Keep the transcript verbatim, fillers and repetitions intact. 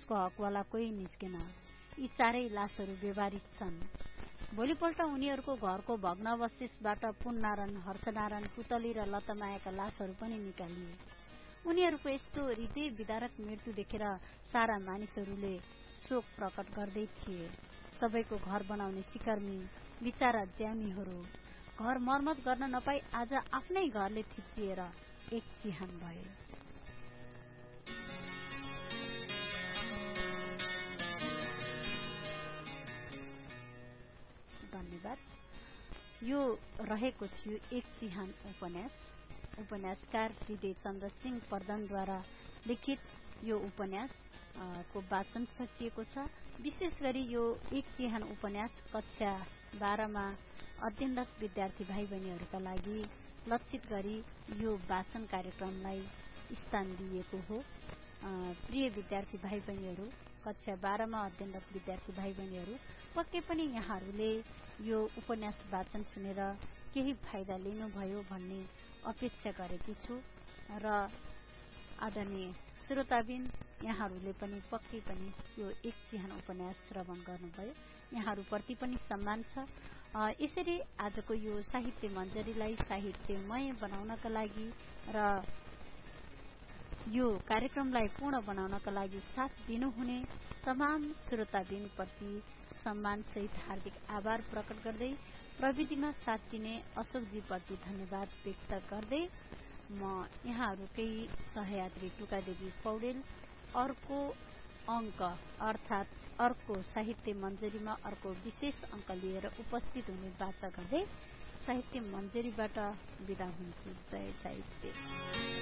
उसको हकवाला कोही निस्केन। यी चारै लासहरू व्यवहारिक छन्। भोलिपल्ट उनीहरूको घरको भग्नावशेषबाट पुननारायण, हर्षनारायण, पुतली र लतमायाका लासहरू पनि निकालिए। उनीहरूको यस्तो हृदय विदारक मृत्यु देखेर सारा मानिसहरूले शोक प्रकट गर्दै थिए। सबैको घर बनाउने सिकर्मी, बिचारा ज्यामीहरू घर मर्मत गर्न नपाई आज आफ्नै घरले थिचिएर एक चिहान भए। धन्यवाद। यो रहेको थियो एक चिहान उपन्यास। उपन्यासकार हृदय चन्द्र सिंह प्रधानद्वारा लिखित यो उपन्यास को वाचन सकिएको छ। विशेष गरी यो एक चिहान उपन्यास कक्षा बाह्रमा अध्ययनरत विद्यार्थी भाइ बहिनीहरूका लागि लक्षित गरी यो वाचन कार्यक्रमलाई स्थान दिएको हो। प्रिय विद्यार्थी भाइ बहिनीहरू, कक्षा बाह्रमा अध्ययनरत विद्यार्थी भाइ बहिनीहरू, पक्कै पनि यहाँहरूले यो उपन्यास वाचन सुनेर केही फाइदा लिनुभयो भन्ने अपेक्षा गरेकी छु र आदरणीय श्रोताबिन, यहाँहरूले पनि पक्कै पनि यो एक चिहान उपन्यास श्रवण गर्नुभयो। यहाँहरूप्रति पनि सम्मान छ। यसरी आजको यो साहित्य मञ्जरीलाई साहित्यमय बनाउनका लागि र यो कार्यक्रमलाई पूर्ण बनाउनका लागि साथ दिनुहुने तमाम श्रोताबिनप्रति सम्मानसहित हार्दिक आभार प्रकट गर्दै प्रविधिमा साथ दिने अशोकजीप्रति धन्यवाद व्यक्त गर्दै म यहाँहरूकै सहयात्री टुकादेवी पौडेल अर्को अंक अर्थात अर्को साहित्य मञ्जरीमा अर्को विशेष अंक लिएर उपस्थित हुने बाचा गर्दै साहित्य मञ्जरीबाट बिदा हुन्छु। जय साहित्य।